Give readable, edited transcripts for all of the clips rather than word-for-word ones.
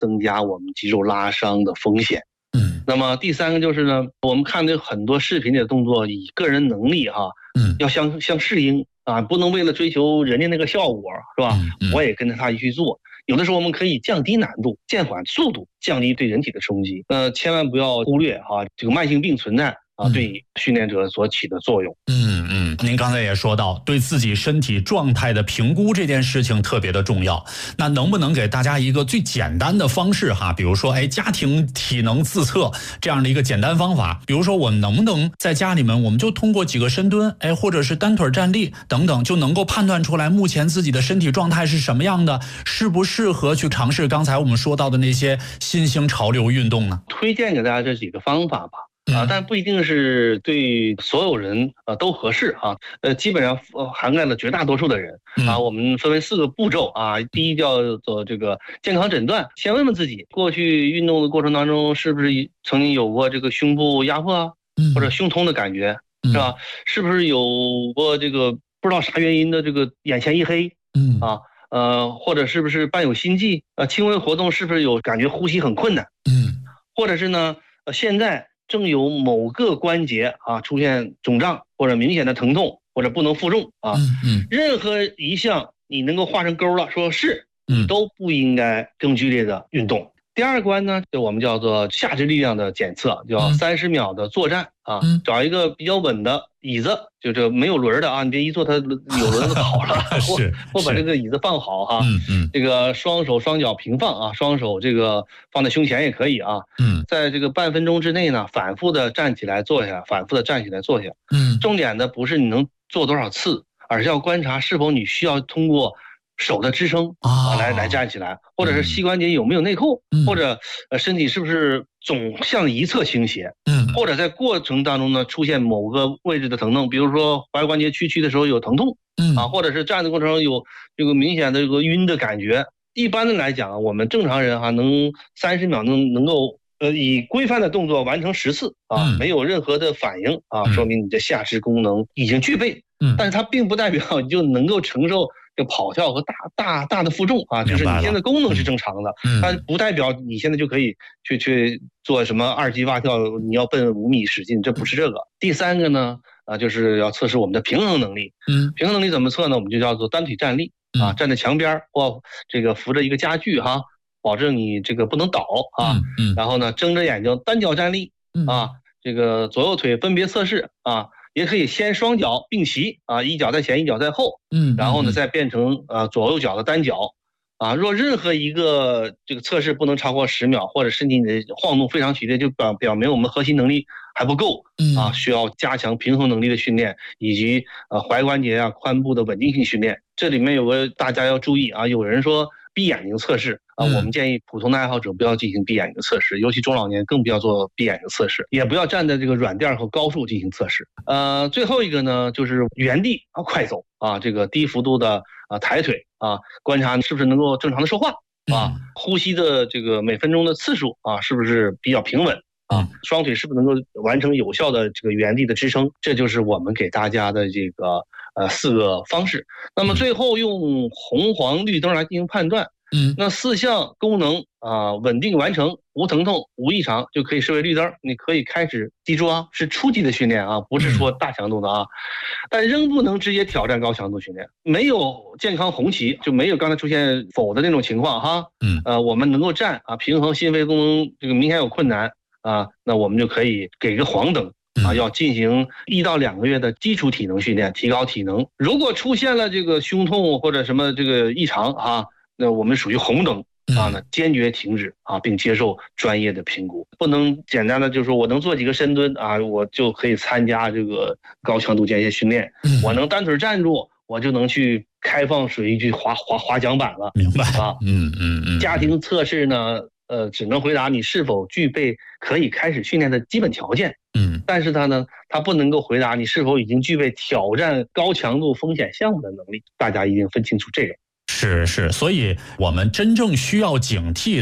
增加我们肌肉拉伤的风险。那么第三个就是呢，我们看的很多视频里的动作，以个人能力要相适应啊，不能为了追求人家那个效果，是吧？我也跟着他一起做。有的时候我们可以降低难度，减缓速度，降低对人体的冲击。千万不要忽略这个慢性病存在对训练者所起的作用。 您刚才也说到，对自己身体状态的评估这件事情特别的重要。那能不能给大家一个最简单的方式比如说家庭体能自测这样的一个简单方法？比如说我们能不能在家里面，我们就通过几个深蹲，或者是单腿站立等等，就能够判断出来目前自己的身体状态是什么样的，适不适合去尝试刚才我们说到的那些新兴潮流运动呢？ 推荐给大家这几个方法吧。但不一定是对所有人都合适基本上涵盖了绝大多数的人我们分为4个步骤第一叫做这个健康诊断，先问问自己过去运动的过程当中是不是曾经有过这个胸部压迫或者胸痛的感觉，是吧？是不是有过这个不知道啥原因的这个眼前一黑或者是不是伴有心悸轻微活动是不是有感觉呼吸很困难或者是呢现在正有某个关节出现肿胀或者明显的疼痛或者不能负重任何一项你能够画成勾了，说是你都不应该更剧烈的运动。第二关呢，就我们叫做下肢力量的检测，叫30秒的坐站找一个比较稳的椅子，就这没有轮的你别一坐它有轮子跑了我把这个椅子放好这个双手双脚平放双手这个放在胸前也可以在这个半分钟之内呢，反复的站起来坐下，反复的站起来坐下重点的不是你能做多少次，而是要观察是否你需要通过手的支撑来站起来，或者是膝关节有没有内扣或者身体是不是总向一侧倾斜或者在过程当中呢出现某个位置的疼痛，比如说踝关节屈的时候有疼痛或者是站的过程中有这个明显的这个晕的感觉。一般的来讲我们正常人能30秒能够以规范的动作完成10次没有任何的反应说明你的下肢功能已经具备但是它并不代表你就能够承受这跑跳和大的负重就是你现在功能是正常的但不代表你现在就可以去做什么2级蛙跳，你要奔5米使劲，这不是这个。第三个呢就是要测试我们的平衡能力平衡能力怎么测呢？我们就叫做单腿站立站在墙边或这个扶着一个家具保证你这个不能倒然后呢睁着眼睛单脚站立这个左右腿分别测试也可以先双脚并齐一脚在前一脚在后然后呢再变成左右脚的单脚若任何一个这个测试不能超过10秒，或者身体的晃动非常剧烈，就表明我们核心能力还不够需要加强平衡能力的训练，以及踝关节髋部的稳定性训练。这里面有个大家要注意有人说闭眼睛测试我们建议普通的爱好者不要进行闭眼睛测试，尤其中老年更不要做闭眼睛测试，也不要站在这个软垫和高处进行测试。最后一个呢就是原地快走这个低幅度的抬腿观察是不是能够正常的说话呼吸的这个每分钟的次数是不是比较平稳双腿是不是能够完成有效的这个原地的支撑。这就是我们给大家的这个4个方式。那么最后用红黄绿灯来进行判断那4项功能稳定完成，无疼痛无异常，就可以视为绿灯，你可以开始。记住是初级的训练不是说大强度的但仍不能直接挑战高强度训练。没有健康红旗，就没有刚才出现否的那种情况我们能够站平衡心肺功能这个明显有困难那我们就可以给个黄灯要进行1到2个月的基础体能训练，提高体能。如果出现了这个胸痛或者什么这个异常那我们属于红灯那坚决停止并接受专业的评估。不能简单的就是说我能做几个深蹲我就可以参加这个高强度间歇训练我能单腿站住我就能去开放水域去滑桨板了。 明白家庭测试呢只能回答你是否具备可以开始训练的基本条件但是它不能够回答你是否已经具备挑战高强度风险项目的能力。大家一定分清楚这个。 是，所以我们真正需要警惕的是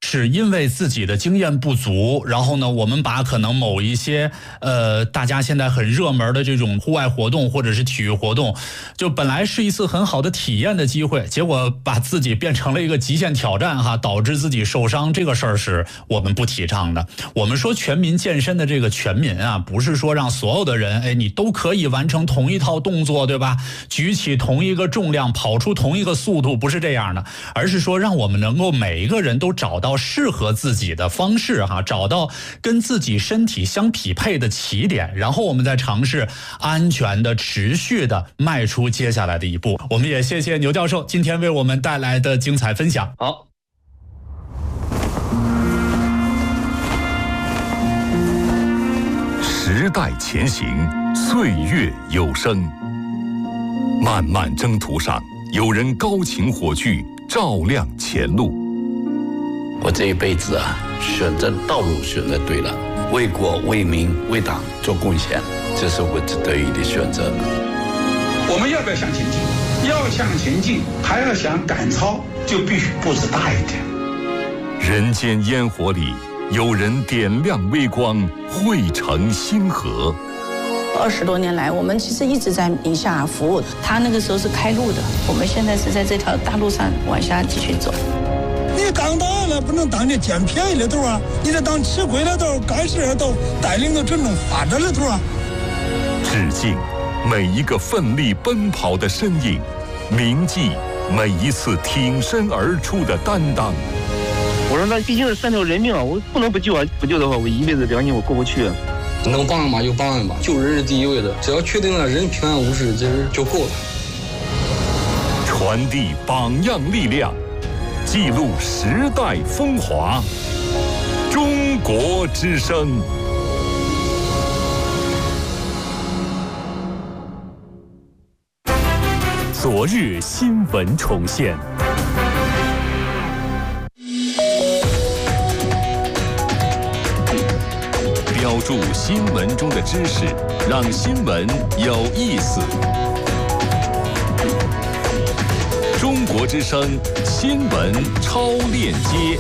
是因为自己的经验不足，然后呢，我们把可能某一些大家现在很热门的这种户外活动或者是体育活动，就本来是一次很好的体验的机会，结果把自己变成了一个极限挑战哈，导致自己受伤，这个事儿是我们不提倡的。我们说全民健身的这个全民啊，不是说让所有的人你都可以完成同一套动作，对吧？举起同一个重量，跑出同一个速度，不是这样的，而是说让我们能够每一个人都找到适合自己的方式哈，找到跟自己身体相匹配的起点，然后我们再尝试安全的持续的迈出接下来的一步。我们也谢谢牛教授今天为我们带来的精彩分享。 好， 时代前行，岁月有声。漫漫征途上，有人高擎火炬，照亮前路。 我这一辈子选择道路选择对了，为国为民为党做贡献，这是我得意的选择。 我们要不要向前进？要向前进，还要想赶超，就必须步子大一点。 人间烟火里，有人点亮微光，汇成星河。 20多年来，我们其实一直在宁夏服务。他那个时候是开路的，我们现在是在这条大路上往下继续走。 你当大了，不能当这捡便宜的头啊！你得当吃亏的头、干事的头，带领着真正发展的头啊！ 致敬每一个奋力奔跑的身影，铭记每一次挺身而出的担当。 我说那毕竟是3条人命啊，我不能不救啊！不救的话，我一辈子良心我过不去。 能帮人嘛就帮人吧，救人是第一位的，只要确定了人平安无事，其实就够了。 传递榜样力量，记录时代风华。中国之声。昨日新闻重现。标注新闻中的知识，让新闻有意思。中国之声新闻超链接。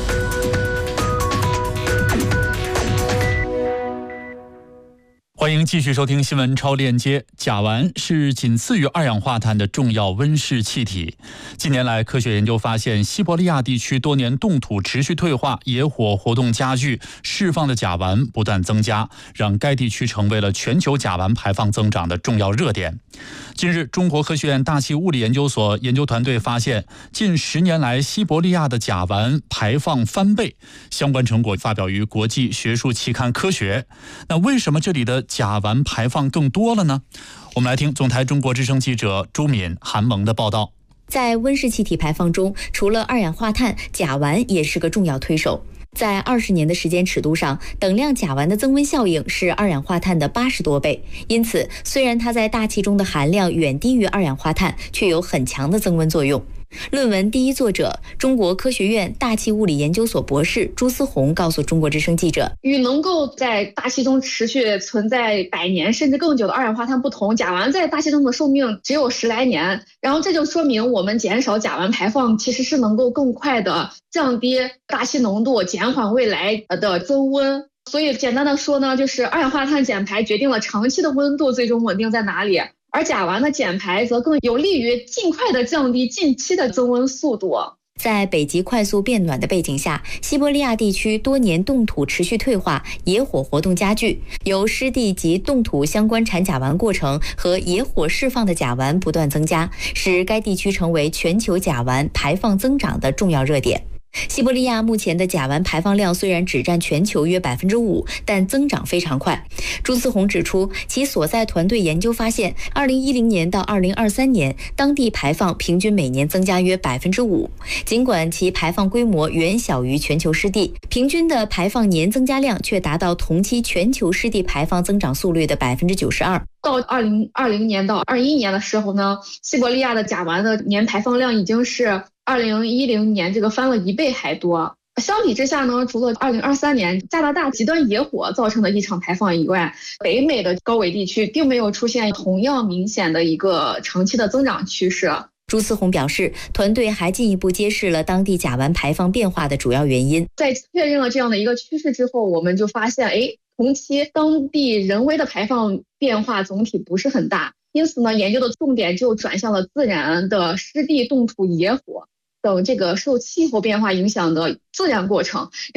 欢迎继续收听新闻超链接。甲烷是仅次于二氧化碳的重要温室气体。近年来，科学研究发现，西伯利亚地区多年冻土持续退化，野火活动加剧，释放的甲烷不断增加，让该地区成为了全球甲烷排放增长的重要热点。近日，中国科学院大气物理研究所研究团队发现，近10年来西伯利亚的甲烷排放翻倍，相关成果发表于国际学术期刊《科学》。那为什么这里的甲烷排放更多了呢？我们来听总台中国之声记者朱敏、韩萌的报道。 在温室气体排放中，除了二氧化碳，甲烷也是个重要推手。在20年的时间尺度上，等量甲烷的增温效应是二氧化碳的80多倍。因此，虽然它在大气中的含量远低于二氧化碳，却有很强的增温作用。论文第一作者，中国科学院大气物理研究所博士朱思宏告诉中国之声记者， 与能够在大气中持续存在100年甚至更久的二氧化碳不同，甲烷在大气中的寿命只有10来年，然后这就说明我们减少甲烷排放其实是能够更快的降低大气浓度，减缓未来的增温。所以简单的说呢，就是二氧化碳减排决定了长期的温度最终稳定在哪里，而甲烷的减排则更有利于尽快的降低近期的增温速度。 在北极快速变暖的背景下，西伯利亚地区多年冻土持续退化，野火活动加剧，由湿地及冻土相关产甲烷过程和野火释放的甲烷不断增加，使该地区成为全球甲烷排放增长的重要热点。西伯利亚目前的甲烷排放量虽然只占全球约5%，但增长非常快。朱思宏指出，其所在团队研究发现，2010年到2023年，当地排放平均每年增加约5%。尽管其排放规模远小于全球湿地，平均的排放年增加量却达到同期全球湿地排放增长速率的92%。 到2020年到21年的时候呢，西伯利亚的甲烷的年排放量已经是2010年这个翻了1倍还多。相比之下呢，除了2023年加拿大极端野火造成的异常排放以外，北美的高纬地区并没有出现同样明显的一个长期的增长趋势。 朱思宏表示，团队还进一步揭示了当地甲烷排放变化的主要原因。 在确认了这样的一个趋势之后，我们就发现，同期当地人为的排放变化总体不是很大，因此呢，研究的重点就转向了自然的湿地冻土野火等这个受气候变化影响的自然过程，